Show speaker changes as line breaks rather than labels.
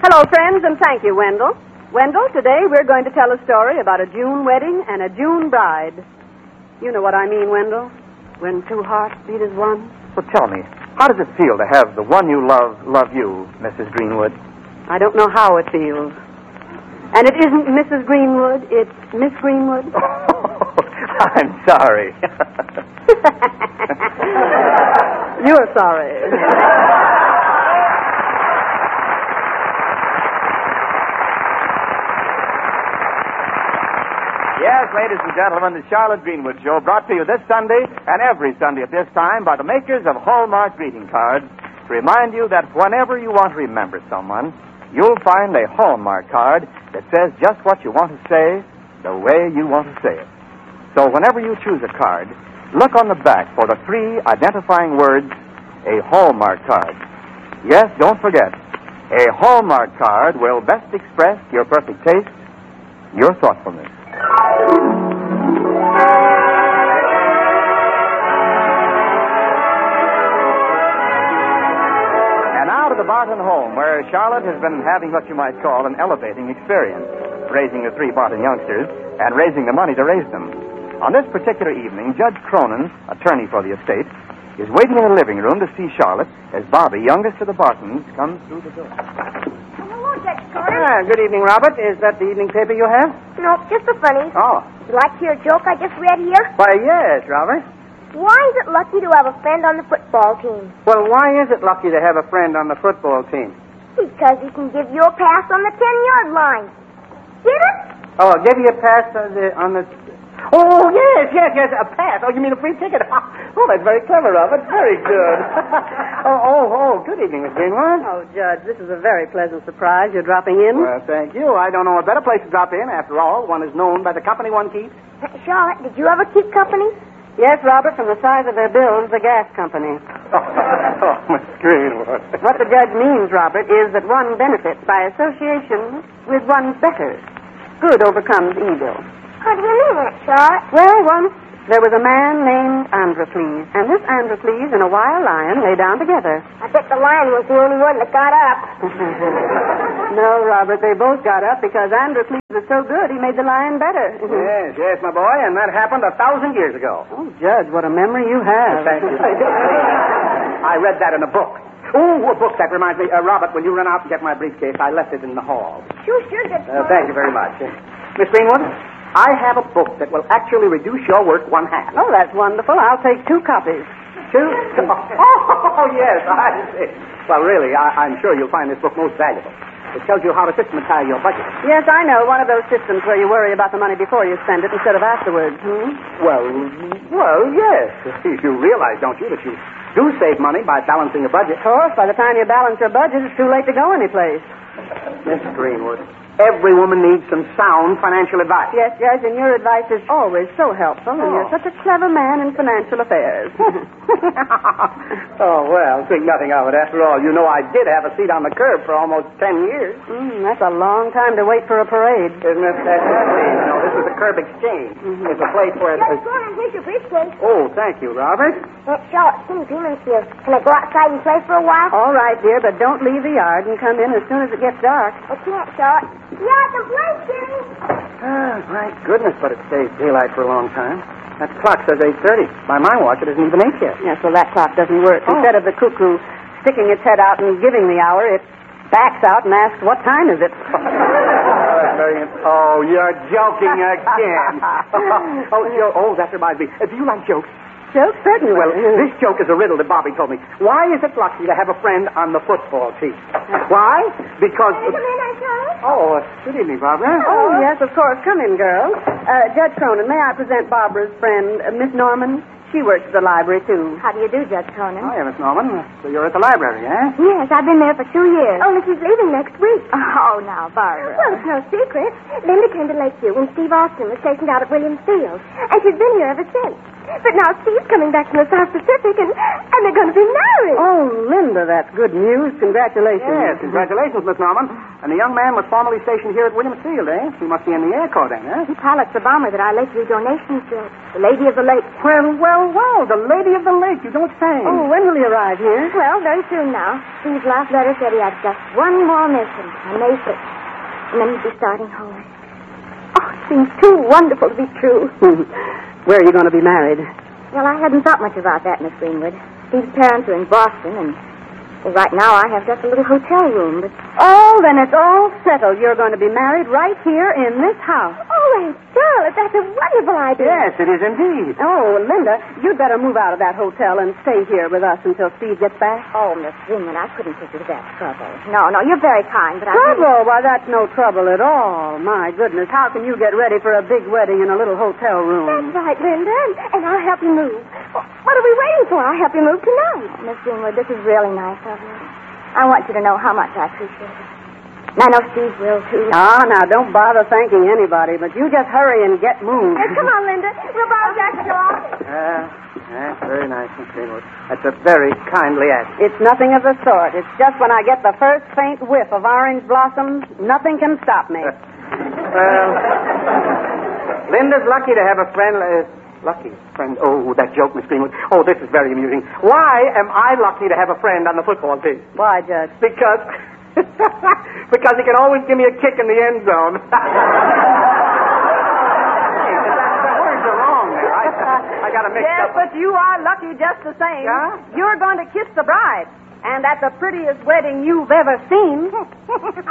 Hello, friends, and thank you, Wendell. Wendell, today we're going to tell a story about a June wedding and a June bride. You know what I mean, Wendell? When two hearts beat as one.
Well, tell me, how does it feel to have the one you love you, Mrs. Greenwood?
I don't know how it feels. And it isn't Mrs. Greenwood, it's Miss Greenwood.
I'm sorry.
You're sorry.
Yes, ladies and gentlemen, the Charlotte Greenwood Show, brought to you this Sunday and every Sunday at this time by the makers of Hallmark greeting cards, to remind you that whenever you want to remember someone, you'll find a Hallmark card that says just what you want to say, the way you want to say it. So whenever you choose a card, look on the back for the 3 identifying words, a Hallmark card. Yes, don't forget, a Hallmark card will best express your perfect taste, your thoughtfulness. And now to the Barton home, where Charlotte has been having what you might call an elevating experience, raising the 3 Barton youngsters and raising the money to raise them. On this particular evening, Judge Cronin, attorney for the estate, is waiting in the living room to see Charlotte as Bobby, youngest of the Bartons, comes through the door.
Hello, Judge Cronin.
Good evening, Robert. Is that the evening paper you have?
No, just the funnies.
Oh.
Would you like to hear a joke I just read here?
Why, yes, Robert.
Why is it lucky to have a friend on the football team?
Well, why is it lucky to have a friend on the football team?
Because he can give you a pass on the 10-yard line. Get it?
Oh, I'll give you a pass on the... Oh, yes, a pass. Oh, you mean a free ticket? Oh, that's very clever, Robert. Very good. Good evening, Miss Greenwood.
Oh, Judge, this is a very pleasant surprise. You're dropping in?
Well, thank you. I don't know a better place to drop in. After all, one is known by the company one keeps.
Charlotte, did you ever keep company?
Yes, Robert, from the size of their bills, the gas company.
Oh, Miss Greenwood.
What the judge means, Robert, is that one benefits by association with one's betters. Good overcomes evil.
How do you mean that, Charlotte?
Well, once there was a man named Androcles, and this Androcles and a wild lion lay down together.
I bet the lion was the only one that got up.
No, Robert, they both got up because Androcles was so good he made the lion better.
Yes, my boy, and that happened 1,000 years ago.
Oh, Judge, what a memory you have.
Thank you. I read that in a book. Oh, a book, that reminds me. Robert, will you run out and get my briefcase? I left it in the hall.
Sure, Judge Cronin.
Thank you very much. Miss Greenwood, I have a book that will actually reduce your work 1/2.
Oh, that's wonderful. I'll take 2 copies.
2? Oh, yes, I see. Well, really, I'm sure you'll find this book most valuable. It tells you how to systematize your budget.
Yes, I know. One of those systems where you worry about the money before you spend it instead of afterwards.
Well, yes. You realize, don't you, that you do save money by balancing a budget?
Of course, by the time you balance your budget, it's too late to go anyplace.
Miss Greenwood, every woman needs some sound financial advice.
Yes, Judge, and your advice is always so helpful, and you're such a clever man in financial affairs.
Oh, well, think nothing of it. After all, you know I did have a seat on the curb for almost 10 years.
That's a long time to wait for a parade.
Isn't it? No, this is a curb exchange. It's a place where...
Judge Cronin, here's your briefcase.
Oh, thank you, Robert.
Charlotte, Timmy Beeman's here. Can I go outside and play for a while?
All right, dear, but don't leave the yard and come in as soon as it gets dark.
I can't, Charlotte. Yeah, I can play, Timmy.
My goodness, but it stays daylight for a long time. That clock says 8:30. By my watch, it isn't even 8 yet.
Yes, well, that clock doesn't work. Instead of the cuckoo sticking its head out and giving the hour, it backs out and asks, what time is it?
Oh, you're joking again. That reminds me. Do you like jokes?
Jokes, certainly.
Well, this joke is a riddle that Bobby told me. Why is it lucky to have a friend on the football team? Why? Because...
Can I come in, Aunt Charlotte?
Oh, good evening, Barbara.
Oh, yes, of course. Come in, girls. Judge Cronin, may I present Barbara's friend, Miss Norman? She works at the library, too.
How do you do, Judge Cronin?
Oh, yeah, Miss Norman. So you're at the library, eh?
Yes, I've been there for 2 years. Only she's leaving next week. Oh, now, Barbara. Well, it's no secret. Linda came to Lakeview when Steve Austin was stationed out at Williams Field, and she's been here ever since. But now Steve's coming back from the South Pacific, and they're going to be married.
Oh, Linda, that's good news. Congratulations.
Yes, congratulations, Miss Norman. And the young man was formerly stationed here at Williams Field, eh? He must be in the Air Corps then, eh?
He pilots the bomber that our Lake View donations built. The Lady of the Lake.
Well, the Lady of the Lake, you don't say.
Oh, when will he arrive here?
Well, very soon now. Steve's last letter said he had just one more mission on May 6th. And then he'd be starting home. Oh, it seems too wonderful to be true.
Where are you going to be married?
Well, I hadn't thought much about that, Miss Greenwood. Steve's parents are in Boston, and right now I have just a little hotel room, but...
Oh, then it's all settled. You're going to be married right here in this house.
Oh, Aunt Charlotte, that's a wonderful idea.
Yes, it is indeed.
Oh, Linda, you'd better move out of that hotel and stay here with us until Steve gets back.
Oh, Miss Greenwood, I couldn't put you to that trouble. No, you're very kind, but
Trouble? Why, that's no trouble at all. My goodness, how can you get ready for a big wedding in a little hotel room?
That's right, Linda, and I'll help you move. What are we waiting for? I'll help you move tonight. Oh, Miss Greenwood, this is really nice of you. I want you to know how much I appreciate it. And I know Steve will, too.
Ah, now, don't bother thanking anybody, but you just hurry and get moved.
Come on, Linda. We'll borrow Jack's dog.
That's very nice, Miss Greenwood. That's a very kindly act.
It's nothing of the sort. It's just when I get the first faint whiff of orange blossoms, nothing can stop me.
Well, Linda's lucky to have a friend... lucky friend. Oh, that joke, Miss Greenwood. Oh, this is very amusing. Why am I lucky to have a friend on the football team?
Why, Judge?
Because he can always give me a kick in the end zone. The words are wrong there. I got to mix
Yes,
up.
but you are lucky just the same.
Yeah?
You're going to kiss the bride, and at the prettiest wedding you've ever seen.